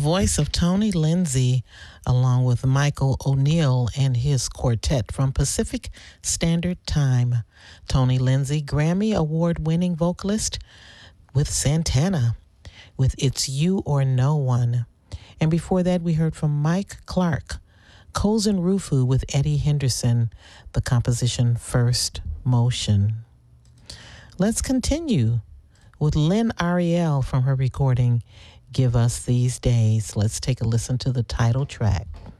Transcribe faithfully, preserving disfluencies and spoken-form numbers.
voice of Tony Lindsay, along with Michael O'Neill and his quartet from Pacific Standard Time. Tony Lindsay, Grammy Award-winning vocalist with Santana, with It's You or No One. And before that, we heard from Mike Clark, Kozen Rufu with Eddie Henderson, the composition First Motion. Let's continue with Lynn Ariel from her recording Give Us These Days. Let's take a listen to the title track.